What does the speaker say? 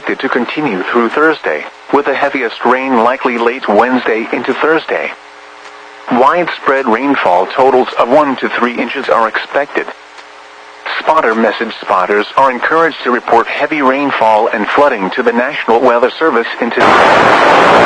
expected to continue through Thursday, with the heaviest rain likely late Wednesday into Thursday. Widespread rainfall totals of 1 to 3 inches are expected. Spotter message spotters are encouraged to report heavy rainfall and flooding to the National Weather Service into